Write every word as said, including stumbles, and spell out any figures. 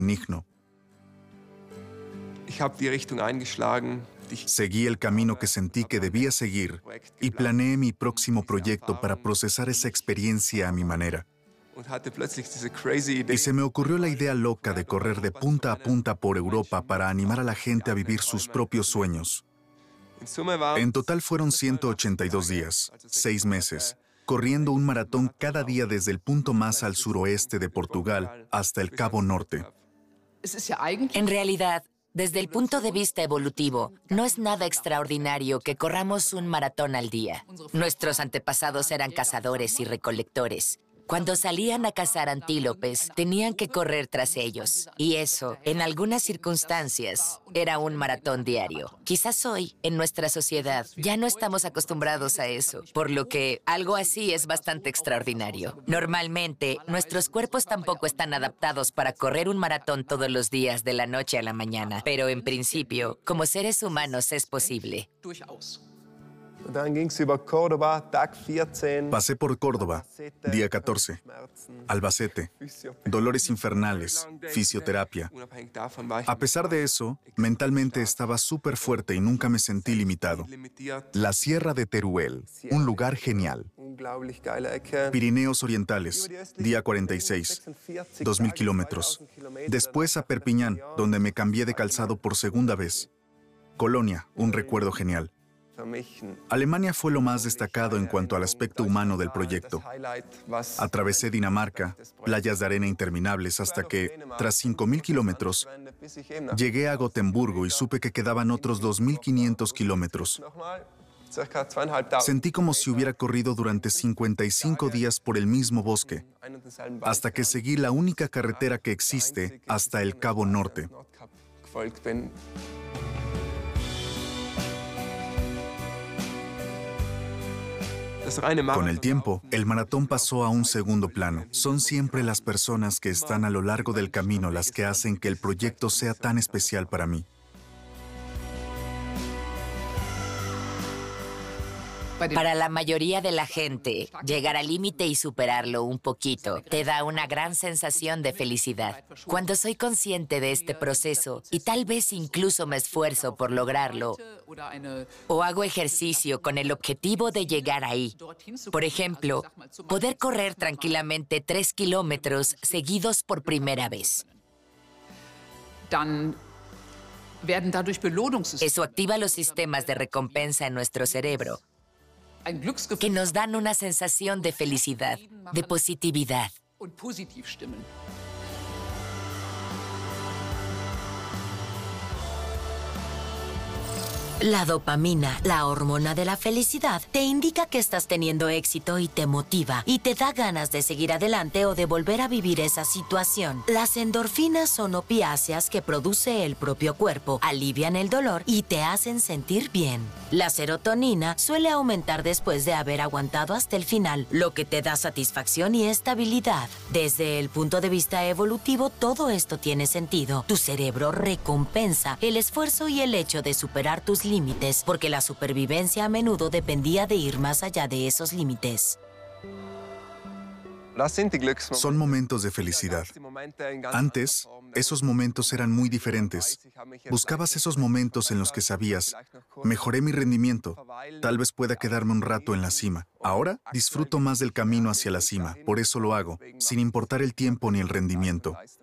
Nigno. Ich habe die Richtung eingeschlagen. Seguí el camino que sentí que debía seguir y planeé mi próximo proyecto para procesar esa experiencia a mi manera. Y se me ocurrió la idea loca de correr de punta a punta por Europa para animar a la gente a vivir sus propios sueños. En total fueron ciento ochenta y dos días, seis meses, corriendo un maratón cada día desde el punto más al suroeste de Portugal hasta el Cabo Norte. En realidad, desde el punto de vista evolutivo, no es nada extraordinario que corramos un maratón al día. Nuestros antepasados eran cazadores y recolectores. Cuando salían a cazar antílopes, tenían que correr tras ellos. Y eso, en algunas circunstancias, era un maratón diario. Quizás hoy, en nuestra sociedad, ya no estamos acostumbrados a eso, por lo que algo así es bastante extraordinario. Normalmente, nuestros cuerpos tampoco están adaptados para correr un maratón todos los días de la noche a la mañana. Pero en principio, como seres humanos es posible. Pasé por Córdoba, día catorce, Albacete, dolores infernales, fisioterapia. A pesar de eso, mentalmente estaba súper fuerte y nunca me sentí limitado. La Sierra de Teruel, un lugar genial. Pirineos Orientales, día cuarenta y seis, dos mil kilómetros. Después a Perpiñán, donde me cambié de calzado por segunda vez. Colonia, un recuerdo genial. Alemania fue lo más destacado en cuanto al aspecto humano del proyecto. Atravesé Dinamarca, playas de arena interminables, hasta que, tras cinco mil kilómetros, llegué a Gotemburgo y supe que quedaban otros dos mil quinientos kilómetros. Sentí como si hubiera corrido durante cincuenta y cinco días por el mismo bosque, hasta que seguí la única carretera que existe hasta el Cabo Norte. Con el tiempo, el maratón pasó a un segundo plano. Son siempre las personas que están a lo largo del camino las que hacen que el proyecto sea tan especial para mí. Para la mayoría de la gente, llegar al límite y superarlo un poquito te da una gran sensación de felicidad. Cuando soy consciente de este proceso y tal vez incluso me esfuerzo por lograrlo o hago ejercicio con el objetivo de llegar ahí, por ejemplo, poder correr tranquilamente tres kilómetros seguidos por primera vez. Eso activa los sistemas de recompensa en nuestro cerebro, que nos dan una sensación de felicidad, de positividad. La dopamina, la hormona de la felicidad, te indica que estás teniendo éxito y te motiva y te da ganas de seguir adelante o de volver a vivir esa situación. Las endorfinas son opiáceas que produce el propio cuerpo, alivian el dolor y te hacen sentir bien. La serotonina suele aumentar después de haber aguantado hasta el final, lo que te da satisfacción y estabilidad. Desde el punto de vista evolutivo, todo esto tiene sentido. Tu cerebro recompensa el esfuerzo y el hecho de superar tus límites, porque la supervivencia a menudo dependía de ir más allá de esos límites. Son momentos de felicidad. Antes, esos momentos eran muy diferentes. Buscabas esos momentos en los que sabías, mejoré mi rendimiento, tal vez pueda quedarme un rato en la cima. Ahora, disfruto más del camino hacia la cima, por eso lo hago, sin importar el tiempo ni el rendimiento.